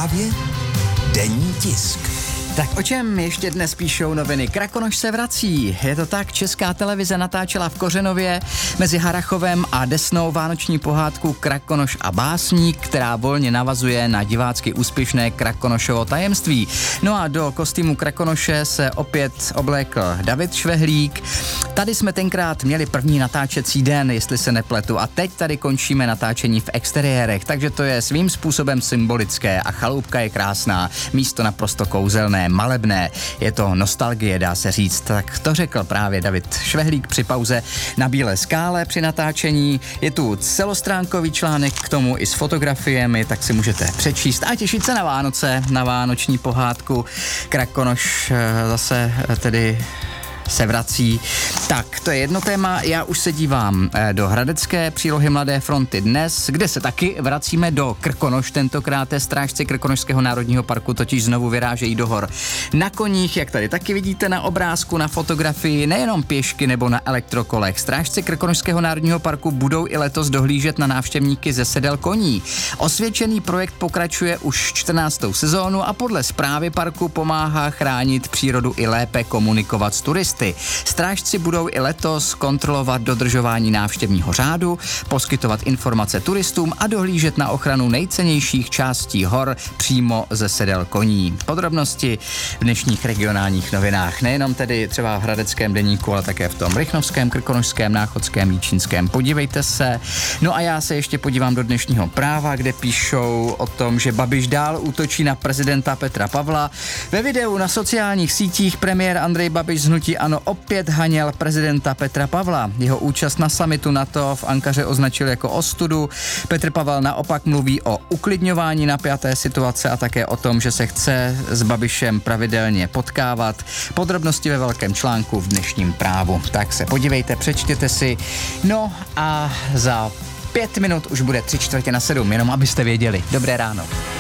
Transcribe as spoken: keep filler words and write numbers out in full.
Právě denní tisk. Tak o čem ještě dnes píšou noviny? Krakonoš se vrací. Je to tak, Česká televize natáčela v Kořenově mezi Harrachovem a Desnou vánoční pohádku Krakonoš a básník, která volně navazuje na divácky úspěšné Krakonošovo tajemství. No a do kostýmu Krakonoše se opět oblékl David Švehlík. Tady jsme tenkrát měli první natáčecí den, jestli se nepletu, a teď tady končíme natáčení v exteriérech, takže to je svým způsobem symbolické a chaloupka je krásná, místo naprosto kouzelné, malebné, je to nostalgie, dá se říct, tak to řekl právě David Švehlík při pauze na Bílé skále při natáčení. Je tu celostránkový článek k tomu i s fotografiemi, tak si můžete přečíst a těšit se na Vánoce, na vánoční pohádku. Krakonoš zase tedy se vrací. Tak, to je jedno téma, já už se dívám do hradecké přílohy Mladé fronty dnes, kde se taky vracíme do Krkonoš, tentokrát strážci Krkonošského národního parku totiž znovu vyrážejí do hor na koních, jak tady taky vidíte na obrázku, na fotografii, nejenom pěšky nebo na elektrokolech. Strážci Krkonošského národního parku budou i letos dohlížet na návštěvníky ze sedel koní. Osvědčený projekt pokračuje už čtrnáctou sezónu a podle správy parku pomáhá chránit přírodu i lépe komunikovat s turisty. Strážci budou i letos kontrolovat dodržování návštěvního řádu, poskytovat informace turistům a dohlížet na ochranu nejcennějších částí hor přímo ze sedel koní. Podrobnosti v dnešních regionálních novinách, nejenom tedy třeba v Hradeckém deníku, ale také v tom Rychnovském, Krkonošském, Náchodském, Jíčínském. Podívejte se. No a já se ještě podívám do dnešního Práva, kde píšou o tom, že Babiš dál útočí na prezidenta Petra Pavla. Ve videu na sociálních sítích premiér Andrej Babiš z hnutí ANO opět haněl prezidenta Petra Pavla. Jeho účast na summitu NATO v Ankaře označil jako ostudu. Petr Pavel naopak mluví o uklidňování napjaté situace a také o tom, že se chce s Babišem pravidelně potkávat. Podrobnosti ve velkém článku v dnešním Právu. Tak se podívejte, přečtěte si. No a za pět minut už bude tři čtvrtě na sedm, jenom abyste věděli. Dobré ráno.